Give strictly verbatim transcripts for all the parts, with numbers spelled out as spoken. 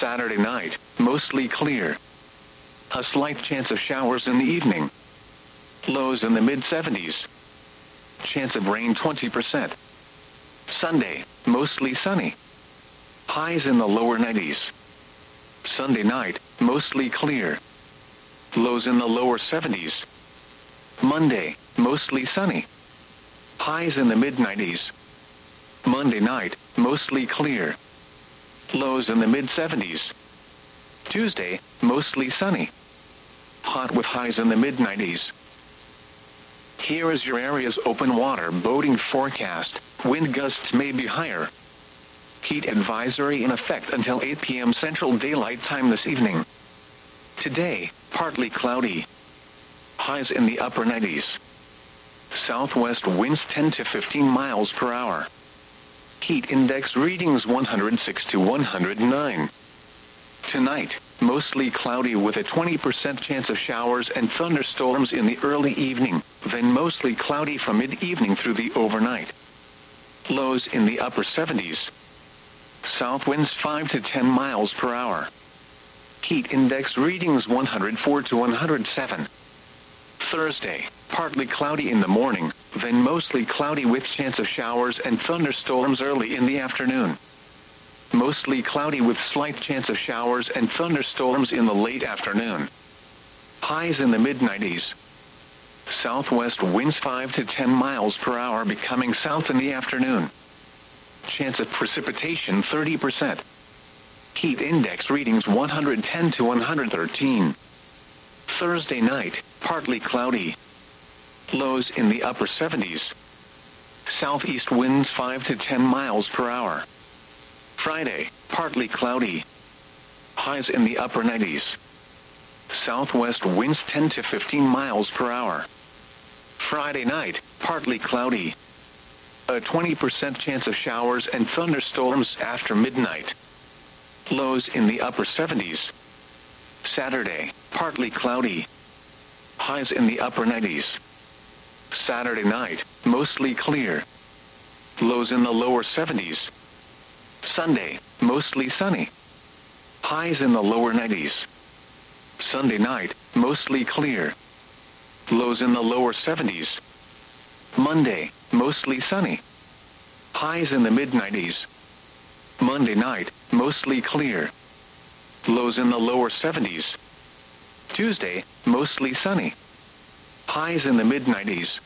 Saturday night, mostly clear. A slight chance of showers in the evening. Lows in the mid seventies. Chance of rain twenty percent. Sunday, mostly sunny. Highs in the lower nineties. Sunday night, mostly clear. Lows in the lower seventies. Monday, mostly sunny. Highs in the mid nineties. Monday night, mostly clear. Lows in the mid seventies. Tuesday, mostly sunny. Hot with highs in the mid nineties. Here is your area's open water boating forecast. Wind gusts may be higher. Heat advisory in effect until eight p.m. Central Daylight Time this evening. Today, partly cloudy. Highs in the upper nineties. Southwest winds ten to fifteen miles per hour. Heat index readings one hundred six to one hundred nine. Tonight, mostly cloudy with a twenty percent chance of showers and thunderstorms in the early evening, then mostly cloudy from mid-evening through the overnight. Lows in the upper seventies. South winds five to ten miles per hour. Heat index readings one hundred four to one hundred seven. Thursday, partly cloudy in the morning, then mostly cloudy with chance of showers and thunderstorms early in the afternoon. Mostly cloudy with slight chance of showers and thunderstorms in the late afternoon. Highs in the mid nineties. Southwest winds five to ten miles per hour becoming south in the afternoon. Chance of precipitation thirty percent. Heat index readings one hundred ten to one hundred thirteen. Thursday night, partly cloudy. Lows in the upper seventies. Southeast winds five to ten miles per hour. Friday, partly cloudy. Highs in the upper nineties. Southwest winds ten to fifteen miles per hour. Friday night, partly cloudy. A twenty percent chance of showers and thunderstorms after midnight. Lows in the upper seventies. Saturday, partly cloudy. Highs in the upper nineties. Saturday night, mostly clear. Lows in the lower seventies. Sunday, mostly sunny. Highs in the lower nineties. Sunday night, mostly clear. Lows in the lower seventies. Monday, mostly sunny. Highs in the mid nineties. Monday night, mostly clear. Lows in the lower seventies. Tuesday, mostly sunny. Highs in the mid nineties.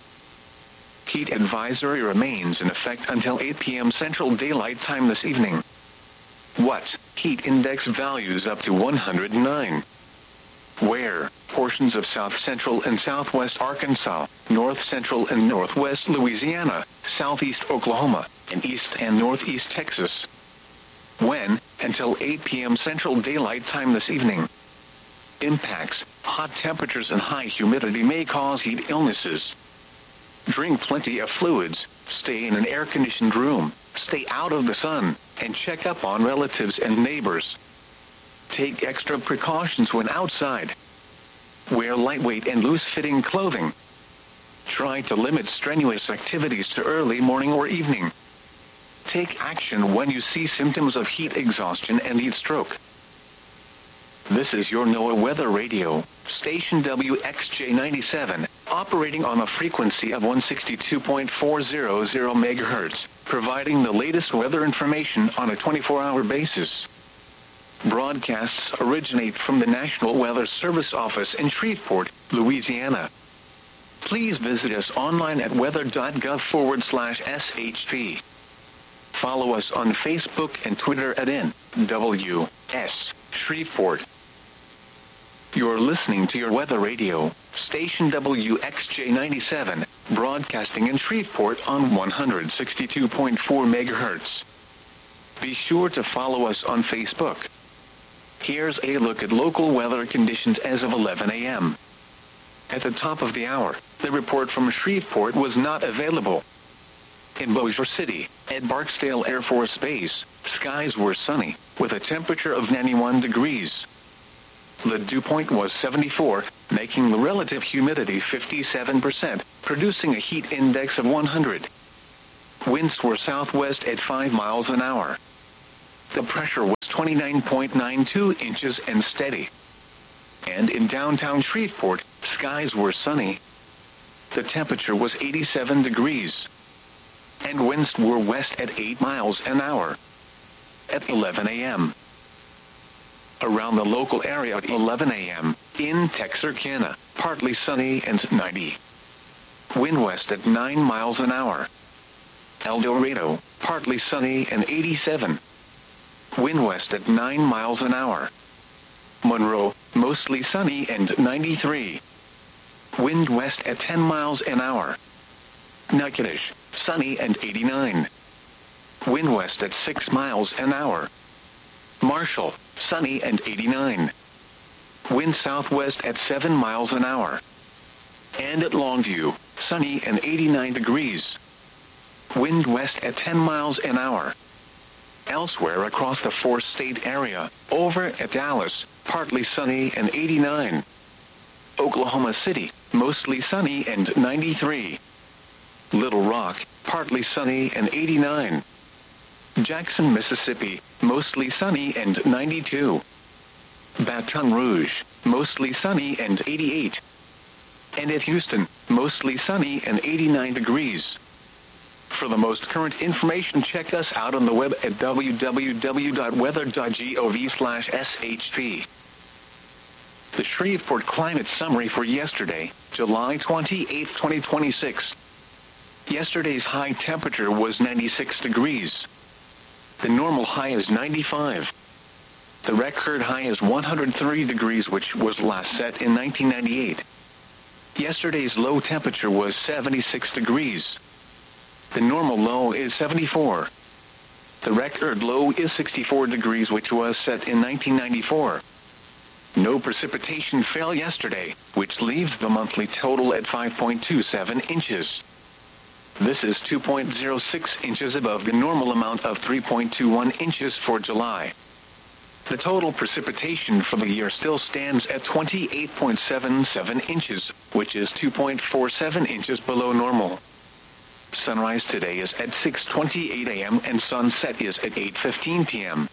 Heat advisory remains in effect until eight p.m. Central Daylight Time this evening. What? Heat index values up to one hundred nine. Where? Portions of south central and southwest Arkansas, north central and northwest Louisiana, southeast Oklahoma, and east and northeast Texas. When? Until eight p.m. Central Daylight Time this evening. Impacts: hot temperatures and high humidity may cause heat illnesses. Drink plenty of fluids, stay in an air-conditioned room, stay out of the sun, and check up on relatives and neighbors. Take extra precautions when outside. Wear lightweight and loose-fitting clothing. Try to limit strenuous activities to early morning or evening. Take action when you see symptoms of heat exhaustion and heat stroke. This is your NOAA Weather Radio, station W X J ninety-seven, operating on a frequency of one sixty-two point four hundred megahertz, providing the latest weather information on a twenty-four hour basis. Broadcasts originate from the National Weather Service office in Shreveport, Louisiana. Please visit us online at weather.gov forward slash SHP. Follow us on Facebook and Twitter at N W S Shreveport. You're listening to your Weather Radio, station W X J ninety-seven, broadcasting in Shreveport on one sixty-two point four megahertz. Be sure to follow us on Facebook. Here's a look at local weather conditions as of eleven a.m. At the top of the hour, the report from Shreveport was not available. In Bossier City, at Barksdale Air Force Base, skies were sunny, with a temperature of ninety-one degrees. The dew point was seventy-four, making the relative humidity fifty-seven percent, producing a heat index of one hundred. Winds were southwest at five miles an hour. The pressure was twenty-nine point nine two inches and steady. And in downtown Shreveport, skies were sunny. The temperature was eighty-seven degrees. And winds were west at eight miles an hour. At eleven a.m. Around the local area at eleven a.m., in Texarkana, partly sunny and ninety. Wind west at nine miles an hour. El Dorado, partly sunny and eighty-seven. Wind west at nine miles an hour. Monroe, mostly sunny and ninety-three. Wind west at ten miles an hour. Natchitoches, sunny and eighty-nine. Wind west at six miles an hour. Marshall, sunny and eighty-nine. Wind southwest at seven miles an hour. And at Longview, sunny and eighty-nine degrees. Wind west at ten miles an hour. Elsewhere across the four-state area, over at Dallas, partly sunny and eighty-nine. Oklahoma City, mostly sunny and ninety-three. Little Rock, partly sunny and eighty-nine. Jackson, Mississippi, mostly sunny and ninety-two. Baton Rouge, mostly sunny and eighty-eight. And at Houston, mostly sunny and eighty-nine degrees. For the most current information, check us out on the web at w w w dot weather dot gov slash s h p. The Shreveport Climate Summary for yesterday, July twenty-eighth, twenty twenty-six. Yesterday's high temperature was ninety-six degrees. The normal high is ninety-five. The record high is one hundred three degrees, which was last set in nineteen ninety-eight. Yesterday's low temperature was seventy-six degrees. The normal low is seventy-four. The record low is sixty-four degrees, which was set in nineteen ninety-four. No precipitation fell yesterday, which leaves the monthly total at five point two seven inches. This is two point zero six inches above the normal amount of three point two one inches for July. The total precipitation for the year still stands at twenty-eight point seven seven inches, which is two point four seven inches below normal. Sunrise today is at six twenty-eight a.m. and sunset is at eight fifteen p.m.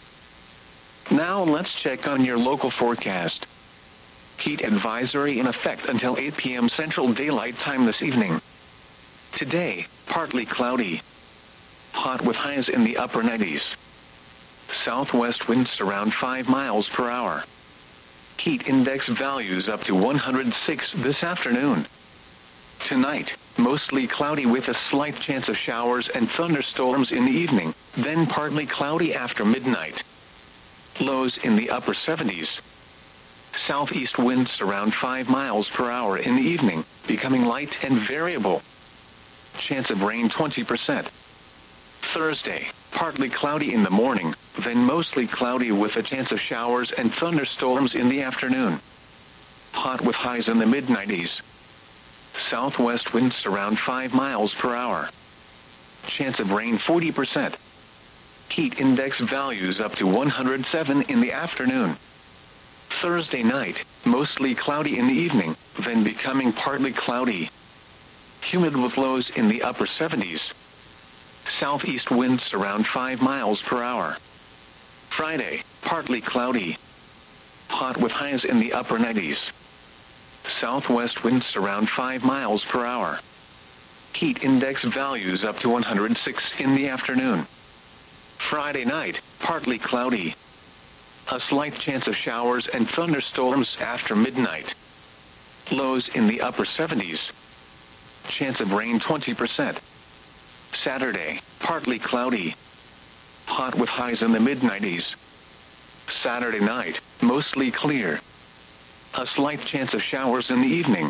Now let's check on your local forecast. Heat advisory in effect until eight p.m. Central Daylight Time this evening. Today, partly cloudy. Hot with highs in the upper nineties. Southwest winds around five miles per hour. Heat index values up to one hundred six this afternoon. Tonight, mostly cloudy with a slight chance of showers and thunderstorms in the evening, then partly cloudy after midnight. Lows in the upper seventies. Southeast winds around five miles per hour in the evening, becoming light and variable. Chance of rain twenty percent. Thursday, partly cloudy in the morning, then mostly cloudy with a chance of showers and thunderstorms in the afternoon. Hot with highs in the mid nineties. Southwest winds around five miles per hour. Chance of rain forty percent. Heat index values up to one hundred seven in the afternoon. Thursday night, mostly cloudy in the evening, then becoming partly cloudy. Humid with lows in the upper seventies. Southeast winds around five miles per hour. Friday, partly cloudy. Hot with highs in the upper nineties. Southwest winds around five miles per hour. Heat index values up to one hundred six in the afternoon. Friday night, partly cloudy. A slight chance of showers and thunderstorms after midnight. Lows in the upper seventies. Chance of rain twenty percent. Saturday, partly cloudy. Hot with highs in the mid nineties. Saturday night, mostly clear. A slight chance of showers in the evening.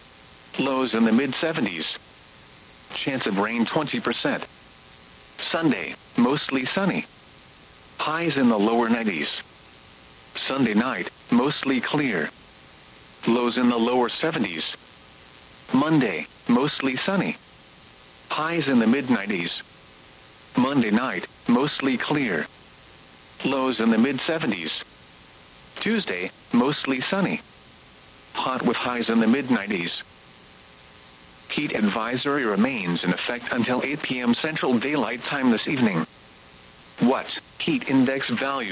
Lows in the mid seventies. Chance of rain twenty percent. Sunday, mostly sunny. Highs in the lower nineties. Sunday night, mostly clear. Lows in the lower seventies. Monday, mostly sunny. Highs in the mid nineties. Monday night, mostly clear. Lows in the mid seventies. Tuesday, mostly sunny. Hot with highs in the mid nineties. Heat advisory remains in effect until eight p.m. Central Daylight Time this evening. What heat index value